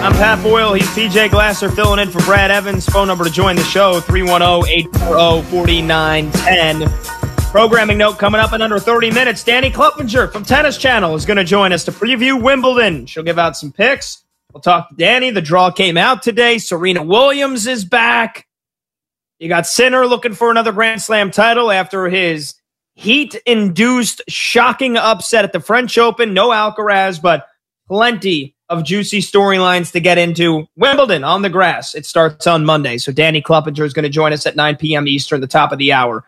I'm Pat Boyle. He's PJ Glasser filling in for Brad Evans. Phone number to join the show, 310-840-4910. Programming note coming up in under 30 minutes. Danny Kloppinger from Tennis Channel is going to join us to preview Wimbledon. She'll give out some picks. We'll talk to Danny. The draw came out today. Serena Williams is back. You got Sinner looking for another Grand Slam title after his heat-induced shocking upset at the French Open. No Alcaraz, but plenty of juicy storylines to get into. Wimbledon on the grass. It starts on Monday. So Danny Kloppinger is going to join us at 9 p.m. Eastern, the top of the hour.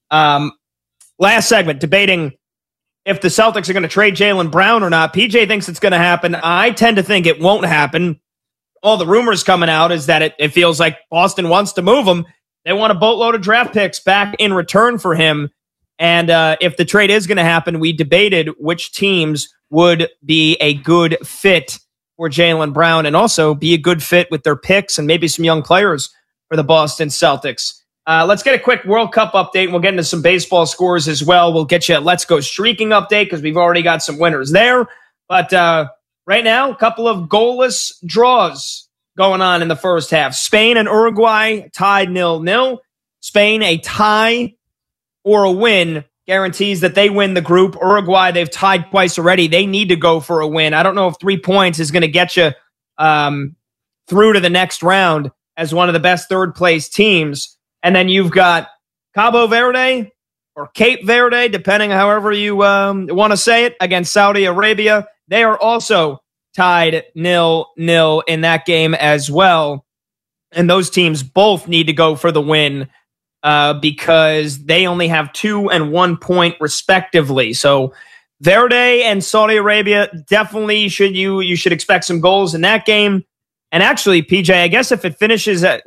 Last segment, debating if the Celtics are going to trade Jaylen Brown or not. PJ thinks it's going to happen. I tend to think it won't happen. All the rumors coming out is that it feels like Boston wants to move him. They want a boatload of draft picks back in return for him. And if the trade is going to happen, we debated which teams would be a good fit for Jaylen Brown and also be a good fit with their picks and maybe some young players for the Boston Celtics. Let's get a quick World Cup update, and we'll get into some baseball scores as well. We'll get you a Let's Go Streaking update because we've already got some winners there. But right now, a couple of goalless draws going on in the first half. Spain and Uruguay tied 0-0. Spain, a tie or a win guarantees that they win the group. Uruguay, they've tied twice already. They need to go for a win. I don't know if 3 points is going to get you through to the next round as one of the best third-place teams. And then you've got Cabo Verde or Cape Verde, depending on however you want to say it, against Saudi Arabia. They are also tied 0-0 in that game as well. And those teams both need to go for the win because they only have 2 and 1 point respectively. So Verde and Saudi Arabia, definitely you should expect some goals in that game. And actually, PJ, I guess if it finishes as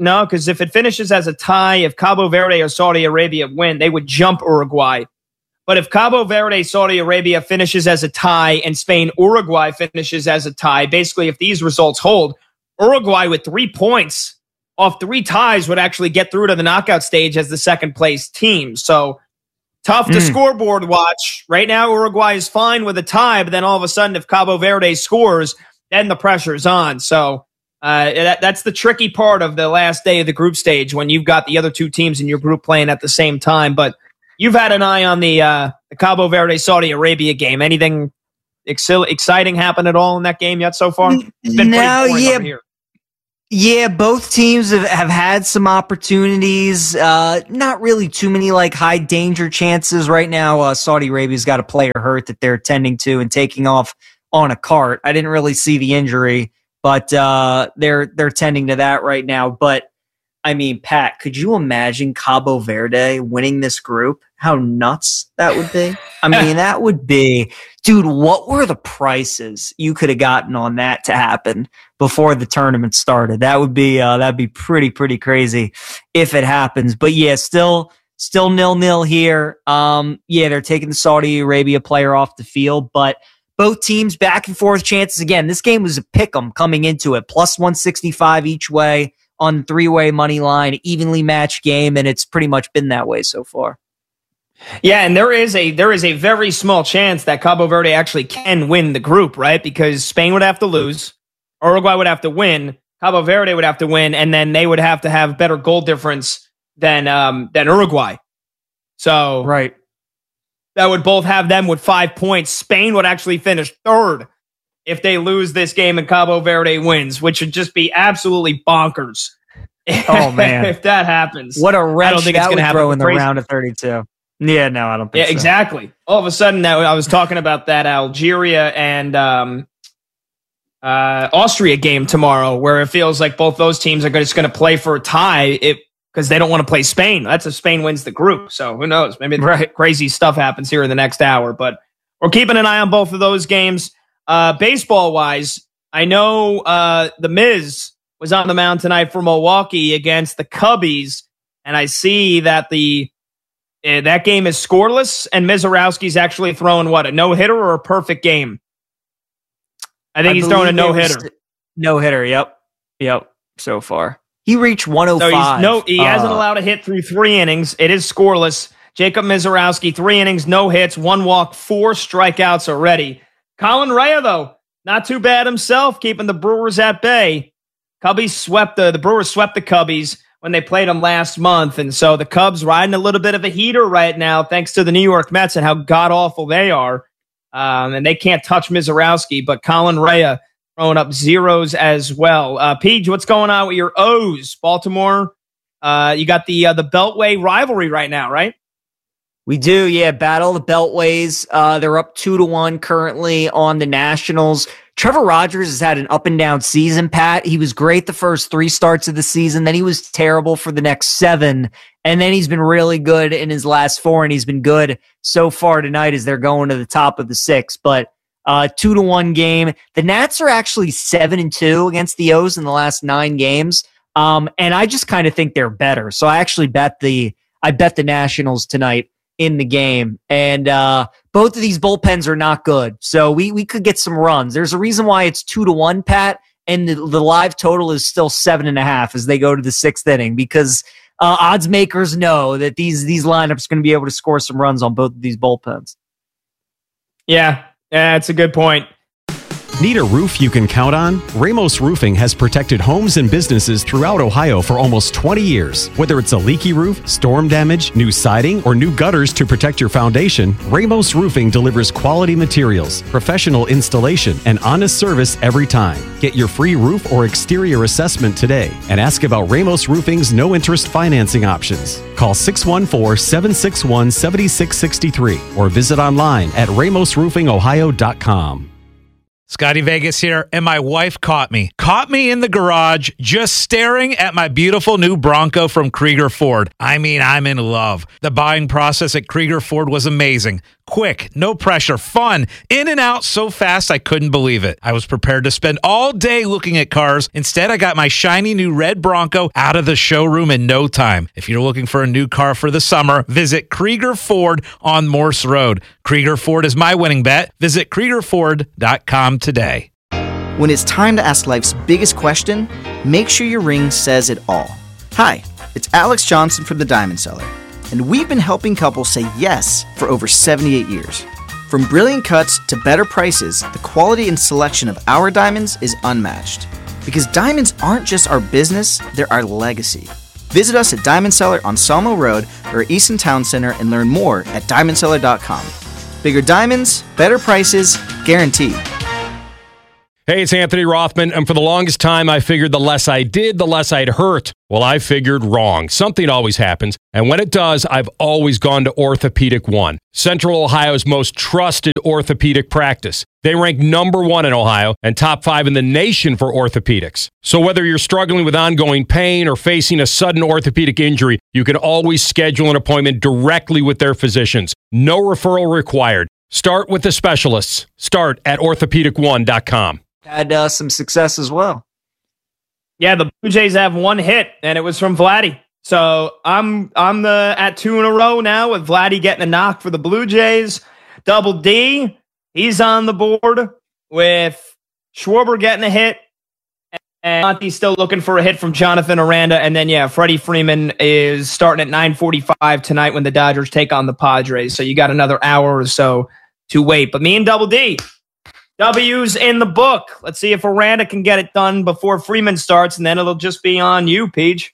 a tie, if Cabo Verde or Saudi Arabia win, they would jump Uruguay. But if Cabo Verde, Saudi Arabia finishes as a tie and Spain, Uruguay finishes as a tie, basically if these results hold, Uruguay with 3 points off 3 ties would actually get through to the knockout stage as the second place team. So tough to scoreboard watch. Right now, Uruguay is fine with a tie, but then all of a sudden, if Cabo Verde scores, then the pressure's on. So that's the tricky part of the last day of the group stage when you've got the other 2 teams in your group playing at the same time. But you've had an eye on the Cabo Verde Saudi Arabia game. Anything exciting happen at all in that game yet so far? It's been pretty boring over here. Yeah, both teams have had some opportunities. Not really too many like high danger chances right now. Saudi Arabia's got a player hurt that they're tending to and taking off on a cart. I didn't really see the injury, but they're tending to that right now. But I mean, Pat, could you imagine Cabo Verde winning this group? How nuts that would be. I mean, that would be, dude, what were the prices you could have gotten on that to happen before the tournament started? That would be, that'd be pretty crazy if it happens. But yeah, still 0-0 here. Yeah, they're taking the Saudi Arabia player off the field, but both teams back and forth chances. Again, this game was a pick'em coming into it, plus 165 each way on 3-way money line, evenly matched game, and it's pretty much been that way so far. Yeah, and there is a very small chance that Cabo Verde actually can win the group, right? Because Spain would have to lose, Uruguay would have to win, Cabo Verde would have to win, and then they would have to have better goal difference than Uruguay. So right, that would both have them with 5 points. Spain would actually finish third if they lose this game and Cabo Verde wins, which would just be absolutely bonkers. Oh man, if that happens, what a wrench I don't think that it's would throw in the crazy. round of 32. Yeah, no, I don't think so. Exactly. All of a sudden, I was talking about that Algeria and Austria game tomorrow, where it feels like both those teams are just going to play for a tie because they don't want to play Spain. That's if Spain wins the group. So who knows? Maybe crazy stuff happens here in the next hour. But we're keeping an eye on both of those games. Baseball-wise, I know the Miz was on the mound tonight for Milwaukee against the Cubbies, and I see that that game is scoreless, and Mizorowski's actually throwing, a no-hitter or a perfect game? I think he's throwing a no-hitter. No-hitter, yep, so far. He reached 105. So he hasn't allowed a hit through 3 innings. It is scoreless. Jacob Mizorowski, 3 innings, no hits, 1 walk, 4 strikeouts already. Colin Rea, though, not too bad himself, keeping the Brewers at bay. Cubbies swept the Brewers swept the Cubbies when they played them last month. And so the Cubs riding a little bit of a heater right now, thanks to the New York Mets and how god-awful they are. And they can't touch Mizorowski, but Colin Rea throwing up zeros as well. Pete, what's going on with your O's? Baltimore, you got the Beltway rivalry right now, right? We do, yeah. Battle the Beltways. They're up 2-1 currently on the Nationals. Trevor Rogers has had an up and down season, Pat. He was great the first 3 starts of the season. Then he was terrible for the next 7. And then he's been really good in his last 4. And he's been good so far tonight as they're going to the top of the 6. But 2-1 game. The Nats are actually 7-2 against the O's in the last 9 games. And I just kind of think they're better. So I actually bet the Nationals tonight in the game. And both of these bullpens are not good. So we could get some runs. There's a reason why it's 2-1, Pat, and the live total is still 7.5 as they go to the 6th inning, because odds makers know that these lineups are going to be able to score some runs on both of these bullpens. Yeah, that's a good point. Need a roof you can count on? Ramos Roofing has protected homes and businesses throughout Ohio for almost 20 years. Whether it's a leaky roof, storm damage, new siding, or new gutters to protect your foundation, Ramos Roofing delivers quality materials, professional installation, and honest service every time. Get your free roof or exterior assessment today and ask about Ramos Roofing's no-interest financing options. Call 614-761-7663 or visit online at ramosroofingohio.com. Scotty Vegas here, and my wife caught me in the garage just staring at my beautiful new Bronco from Krieger Ford. I mean, I'm in love. The buying process at Krieger Ford was amazing. Quick, no pressure, fun, in and out so fast I couldn't believe it. I was prepared to spend all day looking at cars. Instead, I got my shiny new red Bronco out of the showroom in no time. If you're looking for a new car for the summer, visit Krieger Ford on Morse Road. Krieger Ford is my winning bet. Visit KriegerFord.com today. When it's time to ask life's biggest question, make sure your ring says it all. Hi, it's Alex Johnson from the Diamond Cellar, and we've been helping couples say yes for over 78 years. From brilliant cuts to better prices, the quality and selection of our diamonds is unmatched. Because diamonds aren't just our business, they're our legacy. Visit us at Diamond Cellar on Sawmill Road or Easton Town Center and learn more at diamondcellar.com. Bigger diamonds, better prices, guaranteed. Hey, it's Anthony Rothman, and for the longest time, I figured the less I did, the less I'd hurt. Well, I figured wrong. Something always happens, and when it does, I've always gone to Orthopedic One, Central Ohio's most trusted orthopedic practice. They rank #1 in Ohio and top 5 in the nation for orthopedics. So whether you're struggling with ongoing pain or facing a sudden orthopedic injury, you can always schedule an appointment directly with their physicians. No referral required. Start with the specialists. Start at orthopedic1.com. Had some success as well. Yeah, the Blue Jays have 1 hit, and it was from Vladdy. So I'm at 2 in a row now with Vladdy getting a knock for the Blue Jays. Double D, he's on the board with Schwarber getting a hit, and Monty's still looking for a hit from Jonathan Aranda. And then, yeah, Freddie Freeman is starting at 9:45 tonight when the Dodgers take on the Padres. So you got another hour or so to wait. But me and Double D, W's in the book. Let's see if Aranda can get it done before Freeman starts, and then it'll just be on you, Peach.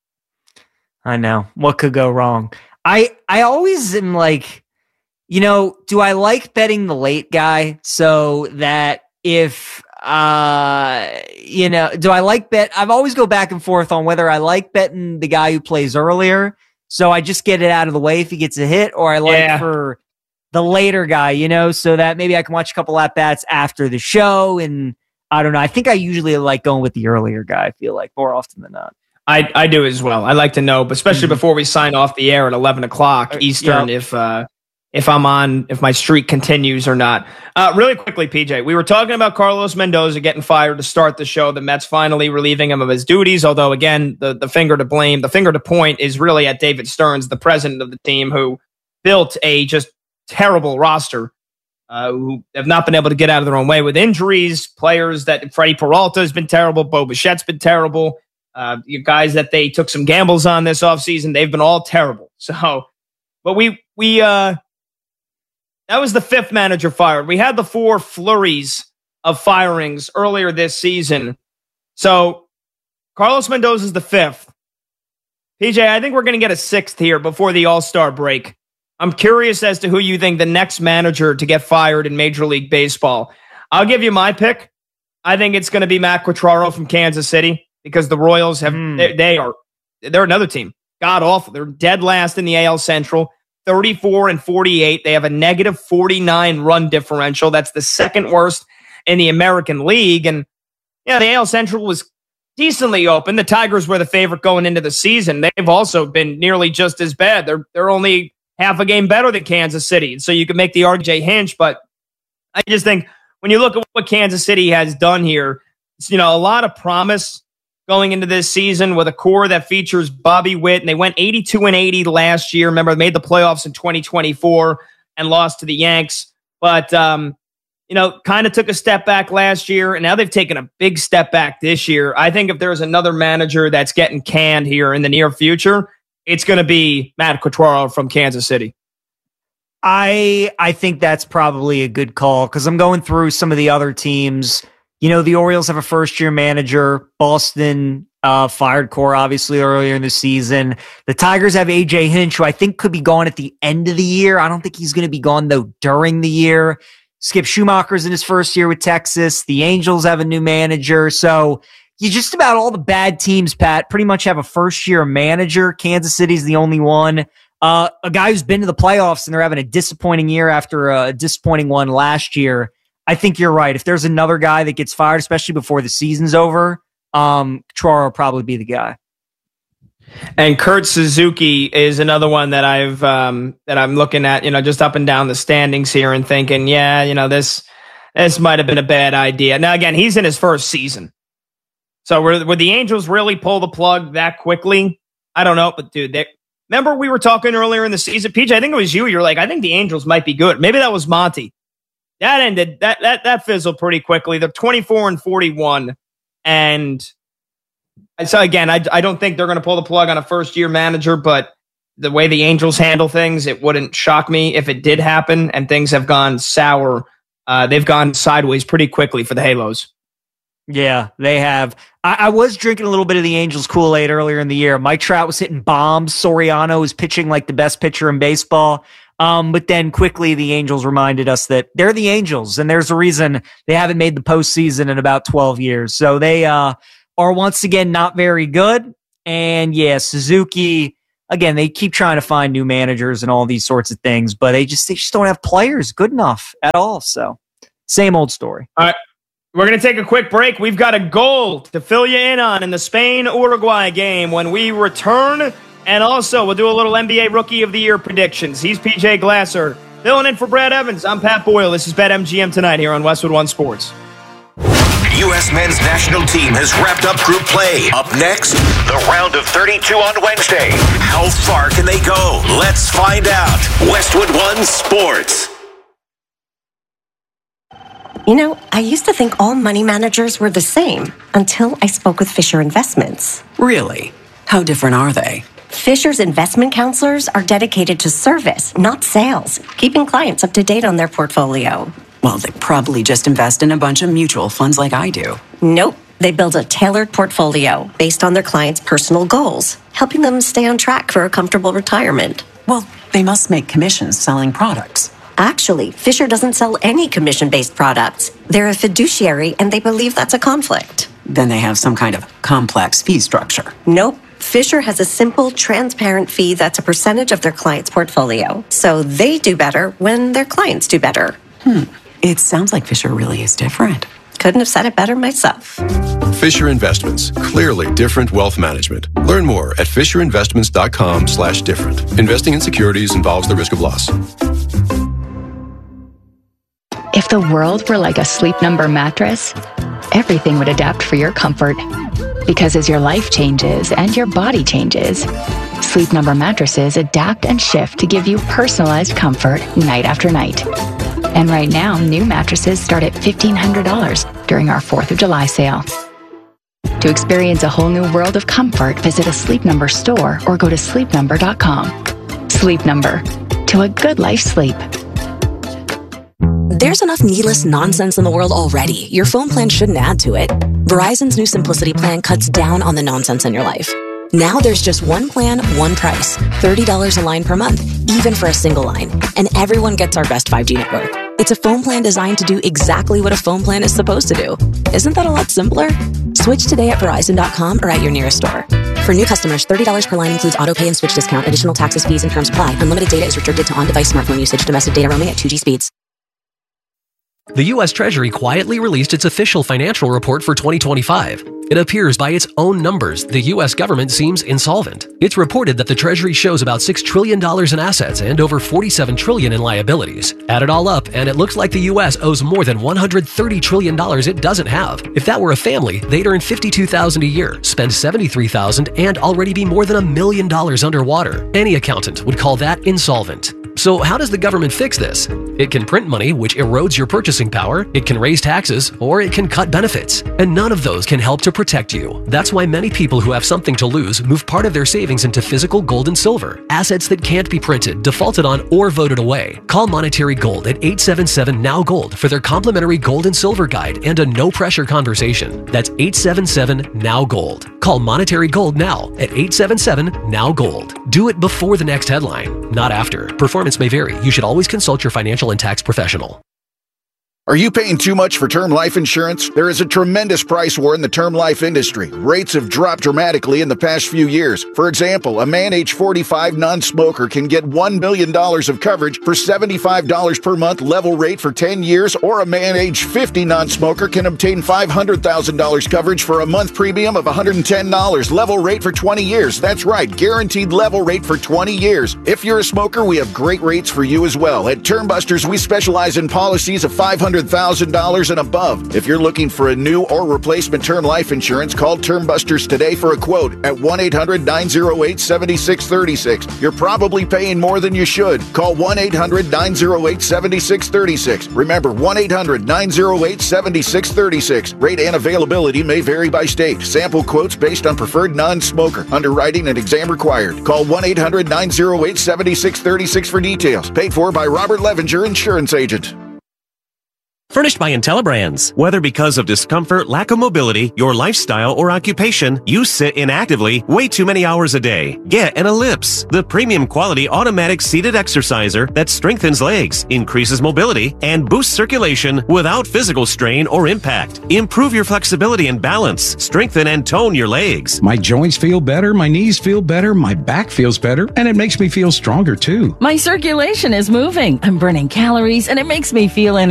I know. What could go wrong? I always am like, do I like betting the late guy so that if, do I like bet? I've always go back and forth on whether I like betting the guy who plays earlier, so I just get it out of the way if he gets a hit, or I like for the later guy, so that maybe I can watch a couple at-bats after the show. And I don't know. I think I usually like going with the earlier guy, I feel like, more often than not. I do as well. I like to know, but especially before we sign off the air at 11 o'clock Eastern, if my streak continues or not. Really quickly, PJ, we were talking about Carlos Mendoza getting fired to start the show. The Mets finally relieving him of his duties, although, again, the finger to point is really at David Stearns, the president of the team, who built a just terrible roster, who have not been able to get out of their own way with injuries. Players that Freddie Peralta has been terrible. Bo Bichette's been terrible. You guys that they took some gambles on this offseason, they've been all terrible. So, but we that was the 5th manager fired. We had the 4 flurries of firings earlier this season. So Carlos Mendoza is the 5th. PJ, I think we're going to get a 6th here before the All-Star break. I'm curious as to who you think the next manager to get fired in Major League Baseball. I'll give you my pick. I think it's going to be Matt Quatraro from Kansas City because the Royals have they're another team. God awful. They're dead last in the AL Central, 34-48. They have a negative 49 run differential. That's the second worst in the American League. And yeah, the AL Central was decently open. The Tigers were the favorite going into the season. They've also been nearly just as bad. They're only half a game better than Kansas City. So you could make the RJ Hinch, but I just think when you look at what Kansas City has done here, it's, a lot of promise going into this season with a core that features Bobby Witt, and they went 82-80 last year. Remember, they made the playoffs in 2024 and lost to the Yanks, but kind of took a step back last year, and now they've taken a big step back this year. I think if there's another manager that's getting canned here in the near future, it's going to be Matt Quatraro from Kansas City. I think that's probably a good call because I'm going through some of the other teams. The Orioles have a first-year manager. Boston fired Core, obviously, earlier in the season. The Tigers have A.J. Hinch, who I think could be gone at the end of the year. I don't think he's going to be gone, though, during the year. Skip Schumacher's in his first year with Texas. The Angels have a new manager. So you just about all the bad teams, Pat, pretty much have a first-year manager. Kansas City's the only one. A guy who's been to the playoffs and they're having a disappointing year after a disappointing one last year. I think you're right. If there's another guy that gets fired, especially before the season's over, Quatraro will probably be the guy. And Kurt Suzuki is another one that I'm looking at, just up and down the standings here and thinking, this might have been a bad idea. Now, again, he's in his first season. So would the Angels really pull the plug that quickly? I don't know, but dude, remember we were talking earlier in the season, PJ, I think it was you. You're like, I think the Angels might be good. Maybe that was Monty. That ended, that fizzled pretty quickly. They're 24-41. And so again, I don't think they're going to pull the plug on a first-year manager, but the way the Angels handle things, it wouldn't shock me if it did happen and things have gone sour. They've gone sideways pretty quickly for the Halos. Yeah, they have. I was drinking a little bit of the Angels Kool-Aid earlier in the year. Mike Trout was hitting bombs. Soriano was pitching like the best pitcher in baseball. But then quickly the Angels reminded us that they're the Angels, and there's a reason they haven't made the postseason in about 12 years. So they are once again not very good. And yeah, Suzuki, again, they keep trying to find new managers and all these sorts of things, but they just don't have players good enough at all. So same old story. All right. We're going to take a quick break. We've got a goal to fill you in on in the Spain-Uruguay game when we return. And also, we'll do a little NBA Rookie of the Year predictions. He's PJ Glasser. Filling in for Brad Evans, I'm Pat Boyle. This is BetMGM Tonight here on Westwood One Sports. U.S. men's national team has wrapped up group play. Up next, the round of 32 on Wednesday. How far can they go? Let's find out. Westwood One Sports. I used to think all money managers were the same until I spoke with Fisher Investments. Really? How different are they? Fisher's investment counselors are dedicated to service, not sales, keeping clients up to date on their portfolio. Well, they probably just invest in a bunch of mutual funds like I do. Nope. They build a tailored portfolio based on their clients' personal goals, helping them stay on track for a comfortable retirement. Well, they must make commissions selling products. Actually, Fisher doesn't sell any commission-based products. They're a fiduciary, and they believe that's a conflict. Then they have some kind of complex fee structure. Nope. Fisher has a simple, transparent fee that's a percentage of their client's portfolio. So they do better when their clients do better. It sounds like Fisher really is different. Couldn't have said it better myself. Fisher Investments. Clearly different wealth management. Learn more at FisherInvestments.com/different. Investing in securities involves the risk of loss. If the world were like a Sleep Number mattress, everything would adapt for your comfort. Because as your life changes and your body changes, Sleep Number mattresses adapt and shift to give you personalized comfort night after night. And right now, new mattresses start at $1,500 during our 4th of July sale. To experience a whole new world of comfort, visit a Sleep Number store or go to sleepnumber.com. Sleep Number. To a good life sleep. There's enough needless nonsense in the world already. Your phone plan shouldn't add to it. Verizon's new Simplicity plan cuts down on the nonsense in your life. Now there's just one plan, one price. $30 a line per month, even for a single line. And everyone gets our best 5G network. It's a phone plan designed to do exactly what a phone plan is supposed to do. Isn't that a lot simpler? Switch today at Verizon.com or at your nearest store. For new customers, $30 per line includes auto pay and switch discount. Additional taxes, fees, and terms apply. Unlimited data is restricted to on-device smartphone usage. Domestic data roaming at 2G speeds. The U.S. Treasury quietly released its official financial report for 2025. It appears by its own numbers the U.S. government seems insolvent. It's reported that the Treasury shows about $6 trillion in assets and over $47 trillion in liabilities. Add it all up, and it looks like the U.S. owes more than $130 trillion it doesn't have. If that were a family, they'd earn $52,000 a year, spend $73,000, and already be more than $1 million underwater. Any accountant would call that insolvent. So how does the government fix this? It can print money, which erodes your purchasing power, it can raise taxes, or it can cut benefits. And none of those can help to protect you. That's why many people who have something to lose move part of their savings into physical gold and silver, assets that can't be printed, defaulted on, or voted away. Call Monetary Gold at 877-NOW-GOLD for their complimentary gold and silver guide and a no-pressure conversation. That's 877-NOW-GOLD. Call Monetary Gold now at 877-NOW-GOLD. Do it before the next headline, not after. Performance may vary. You should always consult your financial and tax professional. Are you paying too much for term life insurance? There is a tremendous price war in the term life industry. Rates have dropped dramatically in the past few years. For example, a man age 45 non-smoker can get $1 million of coverage for $75 per month level rate for 10 years, or a man age 50 non-smoker can obtain $500,000 coverage for a month premium of $110 level rate for 20 years. That's right, guaranteed level rate for 20 years. If you're a smoker, we have great rates for you as well. At Termbusters, we specialize in policies of $500,000 and above. If you're looking for a new or replacement term life insurance, call Termbusters today for a quote at 1-800-908-7636. You're probably paying more than you should. Call 1-800-908-7636. Remember, 1-800-908-7636. Rate and availability may vary by state. Sample quotes based on preferred non-smoker. Underwriting and exam required. Call 1-800-908-7636 for details. Paid for by Robert Levenger, insurance agent. Furnished by IntelliBrands. Whether because of discomfort, lack of mobility, your lifestyle, or occupation, you sit inactively way too many hours a day. Get an Ellipse, the premium quality automatic seated exerciser that strengthens legs, increases mobility, and boosts circulation without physical strain or impact. Improve your flexibility and balance. Strengthen and tone your legs. My joints feel better, my knees feel better, my back feels better, and it makes me feel stronger too. My circulation is moving. I'm burning calories, and it makes me feel